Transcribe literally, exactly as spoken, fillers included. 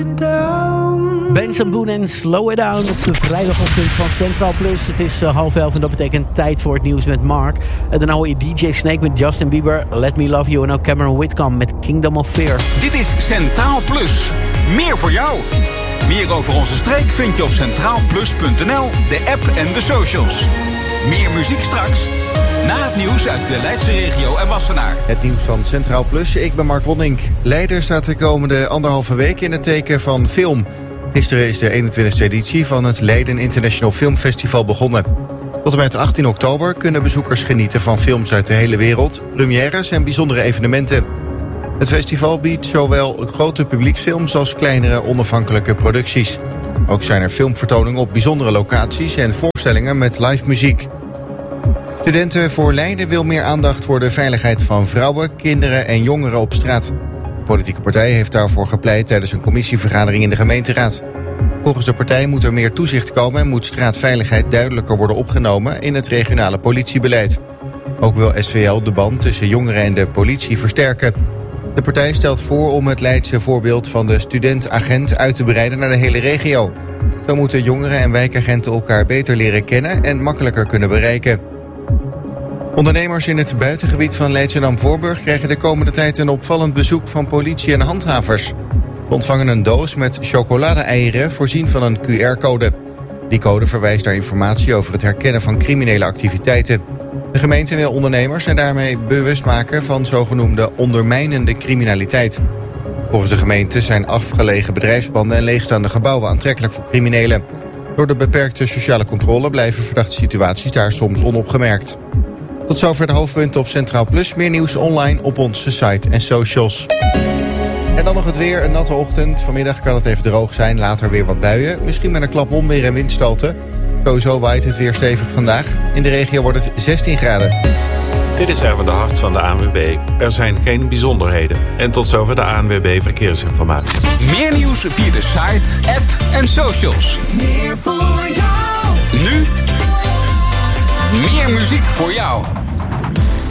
Benson Boone en Slow It Down op de vrijdagochtend van Centraal Plus. Het is uh, half elf en dat betekent tijd voor het nieuws met Mark. En daarna hoor je D J Snake met Justin Bieber, Let Me Love You en ook Cameron Whitcomb met Kingdom of Fear. Dit is Centraal Plus. Meer voor jou. Meer over onze streek vind je op centraal plus punt n l, de app en de socials. Meer muziek straks. Na het nieuws uit de Leidse regio en Wassenaar. Het nieuws van Centraal Plus, ik ben Mark Wonnink. Leiden staat de komende anderhalve week in het teken van film. Gisteren is de eenentwintigste editie van het Leiden International Film Festival begonnen. Tot en met achttien oktober kunnen bezoekers genieten van films uit de hele wereld, premières en bijzondere evenementen. Het festival biedt zowel grote publieksfilms als kleinere onafhankelijke producties. Ook zijn er filmvertoningen op bijzondere locaties en voorstellingen met live muziek. Studenten voor Leiden wil meer aandacht voor de veiligheid van vrouwen, kinderen en jongeren op straat. De politieke partij heeft daarvoor gepleit tijdens een commissievergadering in de gemeenteraad. Volgens de partij moet er meer toezicht komen en moet straatveiligheid duidelijker worden opgenomen in het regionale politiebeleid. Ook wil S V L de band tussen jongeren en de politie versterken. De partij stelt voor om het Leidse voorbeeld van de student-agent uit te breiden naar de hele regio. Zo moeten jongeren en wijkagenten elkaar beter leren kennen en makkelijker kunnen bereiken. Ondernemers in het buitengebied van Leidschendam-Voorburg krijgen de komende tijd een opvallend bezoek van politie en handhavers. Ze ontvangen een doos met chocolade-eieren voorzien van een Q R-code. Die code verwijst naar informatie over het herkennen van criminele activiteiten. De gemeente wil ondernemers en daarmee bewust maken van zogenoemde ondermijnende criminaliteit. Volgens de gemeente zijn afgelegen bedrijfspanden en leegstaande gebouwen aantrekkelijk voor criminelen. Door de beperkte sociale controle blijven verdachte situaties daar soms onopgemerkt. Tot zover de hoofdpunten op Centraal Plus. Meer nieuws online op onze site en socials. En dan nog het weer. Een natte ochtend. Vanmiddag kan het even droog zijn. Later weer wat buien. Misschien met een klap onweer en windstoten. Sowieso waait het weer stevig vandaag. In de regio wordt het zestien graden. Dit is Erwin de Hart van de A N W B. Er zijn geen bijzonderheden. En tot zover de A N W B Verkeersinformatie. Meer nieuws via de site, app en socials. Meer voor jou. Nu meer muziek voor jou.